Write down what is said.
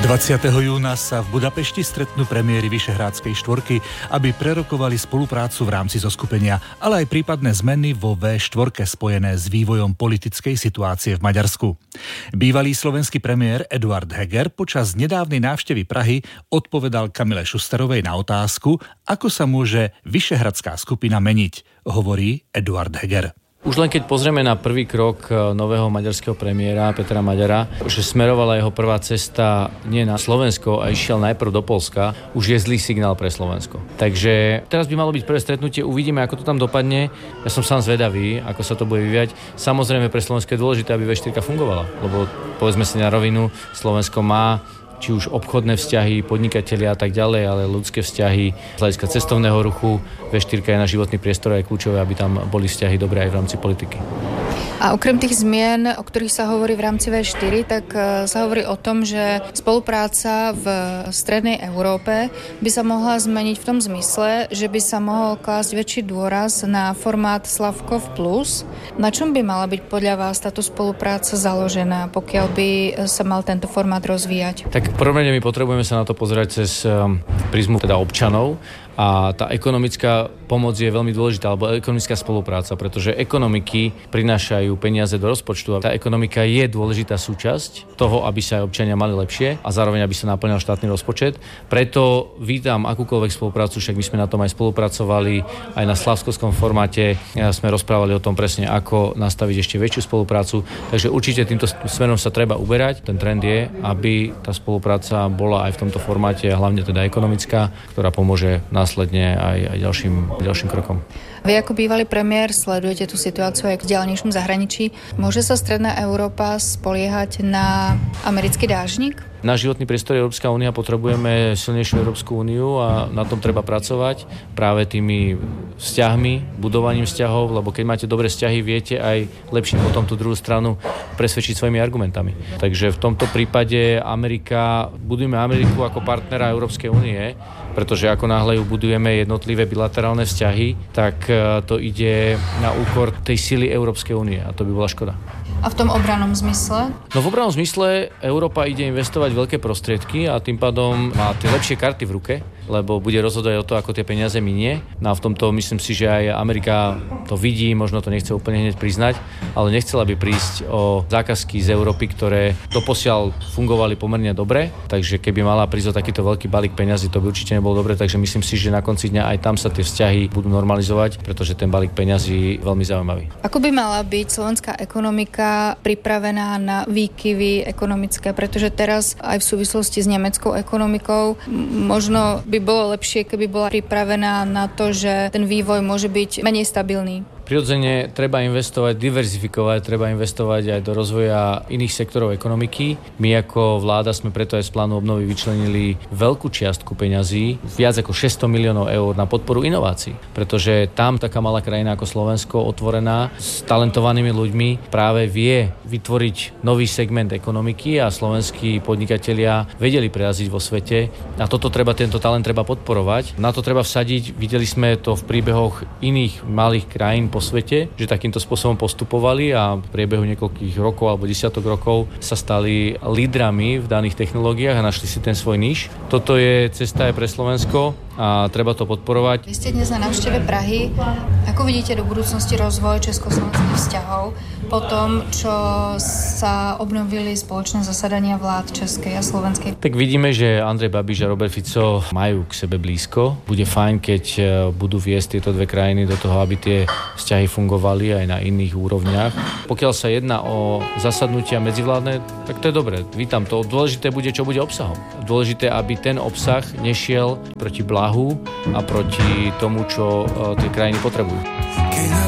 20. júna sa v Budapešti stretnú premiéry Vyšehrádskej štvorky, aby prerokovali spoluprácu v rámci zoskupenia, ale aj prípadné zmeny vo V4 spojené s vývojom politickej situácie v Maďarsku. Bývalý slovenský premiér Eduard Heger počas nedávnej návštevy Prahy odpovedal Kamile Šusterovej na otázku, ako sa môže Vyšehradská skupina meniť, hovorí Eduard Heger. Už len keď pozrieme na prvý krok nového maďarského premiéra Petra Maďara, že smerovala jeho prvá cesta nie na Slovensko a išiel najprv do Poľska, už je zlý signál pre Slovensko. Takže teraz by malo byť prvé stretnutie, uvidíme, ako to tam dopadne. Ja som sám zvedavý, ako sa to bude vyvíjať. Samozrejme pre Slovensko je dôležité, aby V4 fungovala, lebo povedzme si na rovinu, Slovensko má či už obchodné vzťahy, podnikatelia a tak ďalej, ale ľudské vzťahy z hľadiska cestovného ruchu, V4 je na životný priestor a je kľúčové, aby tam boli vzťahy dobré aj v rámci politiky. A okrem tých zmien, o ktorých sa hovorí v rámci V4, tak sa hovorí o tom, že spolupráca v strednej Európe by sa mohla zmeniť v tom zmysle, že by sa mohol klásť väčší dôraz na formát Slavkov Plus. Na čom by mala byť podľa vás táto spolupráca založená, pokiaľ by sa mal tento formát rozvíjať? Tak v prvom rade my potrebujeme sa na to pozerať cez prizmu teda občanov. A tá ekonomická pomoc je veľmi dôležitá, alebo ekonomická spolupráca, pretože ekonomiky prinášajú peniaze do rozpočtu a tá ekonomika je dôležitá súčasť toho, aby sa aj občania mali lepšie a zároveň aby sa naplňal štátny rozpočet. Preto vítam akúkoľvek spoluprácu, však my sme na tom aj spolupracovali, aj na slavskovskom formáte sme rozprávali o tom presne, ako nastaviť ešte väčšiu spoluprácu. Takže určite týmto smerom sa treba uberať. Ten trend je, aby tá spolupráca bola aj v tomto formáte, hlavne teda ekonomická, ktorá pomôže následne aj ďalším krokom. Vy ako bývalý premiér sledujete tú situáciu aj v vzdialenejšom zahraničí. Môže sa stredná Európa spoliehať na americký dážnik? Na životný priestor Európska únia potrebujeme silnejšiu Európsku úniu a na tom treba pracovať práve tými vzťahmi, budovaním vzťahov, lebo keď máte dobré vzťahy, viete aj lepšie potom tú druhú stranu presvedčiť svojimi argumentami. Takže v tomto prípade budujeme Ameriku ako partnera Európskej únie, pretože ako náhle ju budujeme jednotlivé bilaterálne vzťahy, tak to ide na úkor tej sily Európskej únie a to by bola škoda. A v tom obrannom zmysle? No v obrannom zmysle Európa ide investovať veľké prostriedky a tým pádom má tie lepšie karty v ruke, lebo bude rozhodovať o to, ako tie peniaze minie. No a v tomto myslím si, že aj Amerika to vidí, možno to nechce úplne hneď priznať, ale nechcela by prísť o zákazky z Európy, ktoré doposiaľ fungovali pomerne dobre, takže keby mala prísť o takýto veľký balík peňazí, to by určite nebolo dobre, takže myslím si, že na konci dňa aj tam sa tie vzťahy budú normalizovať, pretože ten balík peňazí je veľmi zaujímavý. Ako by mala byť slovenská ekonomika pripravená na výkyvy ekonomické, pretože teraz aj v súvislosti s nemeckou ekonomikou možno by bolo lepšie, keby bola pripravená na to, že ten vývoj môže byť menej stabilný. Prirodzene treba investovať, diverzifikovať, treba investovať aj do rozvoja iných sektorov ekonomiky. My ako vláda sme preto aj z plánu obnovy vyčlenili veľkú čiastku peňazí, viac ako 600 miliónov eur na podporu inovácií. Pretože tam taká malá krajina ako Slovensko, otvorená s talentovanými ľuďmi, práve vie vytvoriť nový segment ekonomiky a slovenskí podnikatelia vedeli preraziť vo svete. A tento talent treba podporovať. Na to treba vsadiť. Videli sme to v príbehoch iných malých krajín po svete, že takýmto spôsobom postupovali a v priebehu niekoľkých rokov alebo desiatok rokov sa stali lídrami v daných technológiách a našli si ten svoj níž. Toto je cesta aj pre Slovensko a treba to podporovať. Vy ste dnes na návšteve Prahy. Ako vidíte do budúcnosti rozvoj československých vzťahov po tom, čo sa obnovili spoločné zasadania vlád českej a slovenskej? Tak vidíme, že Andrej Babiš a Robert Fico majú k sebe blízko. Bude fajn, keď budú viesť tieto dve krajiny do toho, aby tie vzťahy fungovali aj na iných úrovniach. Pokiaľ sa jedná o zasadnutia medzivládne, tak to je dobré. Vítam to. Dôležité bude, čo bude obsahom. Dôležité, aby ten obsah nešiel proti blahu a proti tomu, čo tie krajiny potrebujú.